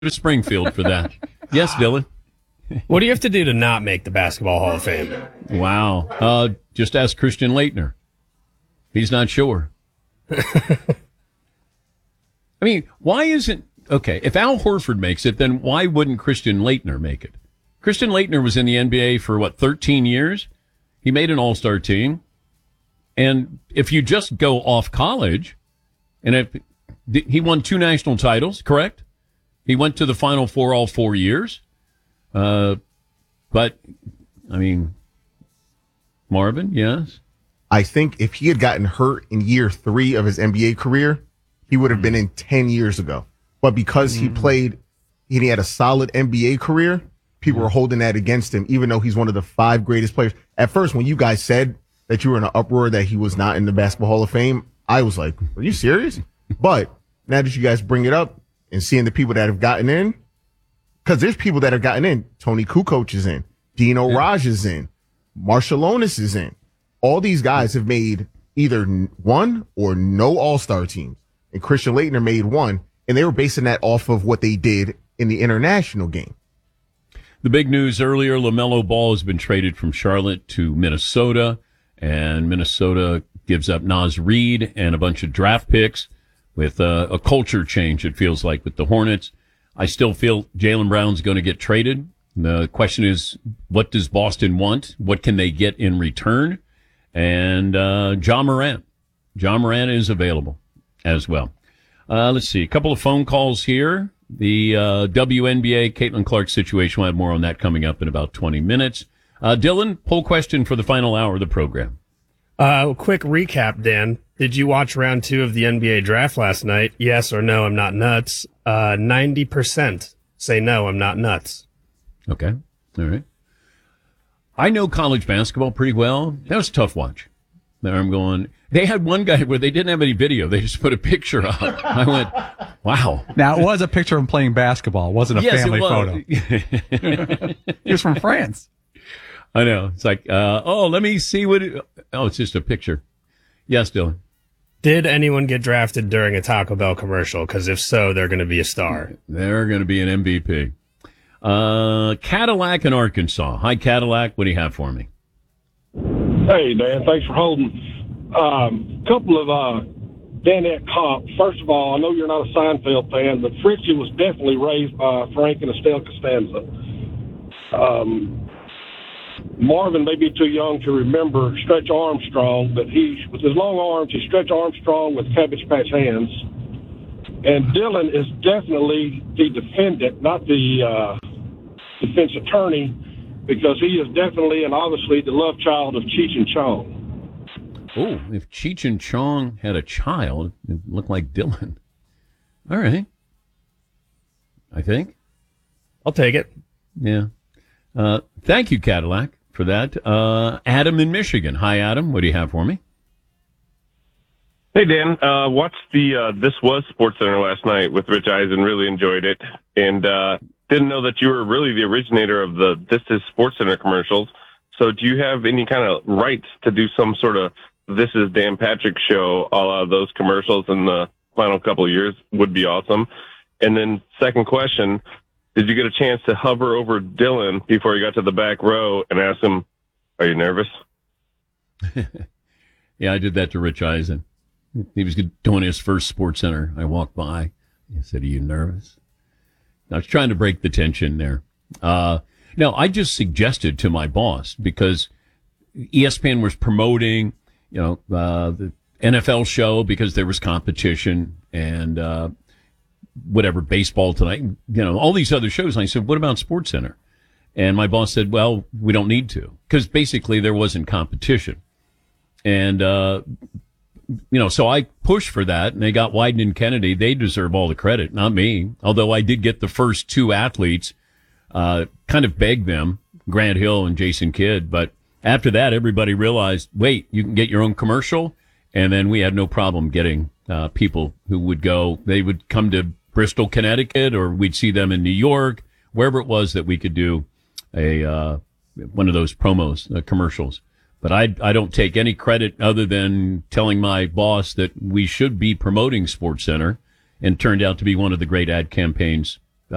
to Springfield for that. Yes, Dylan. What do you have to do to not make the Basketball Hall of Fame? Wow. Just ask Christian Laettner. He's not sure. I mean, why isn't... Okay, if Al Horford makes it, then why wouldn't Christian Laettner make it? Christian Laettner was in the NBA for, 13 years? He made an all-star team. And if you just go off college, and if he won 2 national titles, correct? He went to the Final Four all 4 years. But, I mean, Marvin, yes? I think if he had gotten hurt in year 3 of his NBA career, he would have been in 10 years ago. But because he played and he had a solid NBA career, people were holding that against him, even though he's one of the 5 greatest players. At first, when you guys said that you were in an uproar that he was not in the Basketball Hall of Fame, I was like, are you serious? But now that you guys bring it up and seeing the people that have gotten in, because there's people that have gotten in. Tony Kukoc is in. Dino Raj is in. Marshallonis is in. All these guys have made either one or no all-star teams. And Christian Laettner made one. And they were basing that off of what they did in the international game. The big news earlier, LaMelo Ball has been traded from Charlotte to Minnesota. And Minnesota gives up Naz Reid and a bunch of draft picks with a culture change, it feels like, with the Hornets. I still feel Jaylen Brown's going to get traded. The question is, what does Boston want? What can they get in return? And Ja Morant. Ja Morant is available as well. Let's see. A couple of phone calls here. The WNBA Caitlin Clark situation. We'll have more on that coming up in about 20 minutes. Dylan, poll question for the final hour of the program. Quick recap, Dan. Did you watch round 2 of the NBA draft last night? Yes or no, I'm not nuts. 90% say no, I'm not nuts. Okay. All right. I know college basketball pretty well. That was a tough watch. There I'm going. They had one guy where they didn't have any video. They just put a picture up. I went, wow. Now, it was a picture of him playing basketball. It wasn't a family photo. He was from France. I know. It's like, let me see what it's just a picture. Yes, Dylan. Did anyone get drafted during a Taco Bell commercial? Because if so, they're going to be a star. They're going to be an MVP. Cadillac in Arkansas. Hi, Cadillac. What do you have for me? Hey, Dan. Thanks for holding. Couple of Danette Comp. First of all, I know you're not a Seinfeld fan, but Fritzy was definitely raised by Frank and Estelle Costanza. Marvin may be too young to remember Stretch Armstrong, but with his long arms, he Stretch Armstrong with Cabbage Patch hands. And Dylan is definitely the defendant, not the defense attorney, because he is definitely and obviously the love child of Cheech and Chong. Oh, if Cheech and Chong had a child, it looked like Dylan. All right. I think. I'll take it. Yeah. Thank you, Cadillac, for that. Adam in Michigan. Hi, Adam. What do you have for me? Hey, Dan. Watched the This Was SportsCenter last night with Rich Eisen. Really enjoyed it. And didn't know that you were really the originator of the This Is SportsCenter commercials. So do you have any kind of rights to do some sort of This Is Dan Patrick show, a la those commercials in the final couple of years? Would be awesome. And then second question, did you get a chance to hover over Dylan before he got to the back row and ask him, are you nervous? Yeah, I did that to Rich Eisen. He was doing his first SportsCenter. I walked by. I said, are you nervous? I was trying to break the tension there. No, I just suggested to my boss, because ESPN was promoting, the NFL show because there was competition and, whatever, baseball tonight, all these other shows. And I said, what about SportsCenter? And my boss said, well, we don't need to, because basically there wasn't competition. And, so I pushed for that, and they got Wyden and Kennedy. They deserve all the credit, not me. Although I did get the first 2 athletes, kind of begged them, Grant Hill and Jason Kidd. But after that, everybody realized, wait, you can get your own commercial. And then we had no problem getting people who would go. They would come to Bristol, Connecticut, or we'd see them in New York, wherever it was that we could do one of those promos, commercials. But I don't take any credit other than telling my boss that we should be promoting SportsCenter, and turned out to be one of the great ad campaigns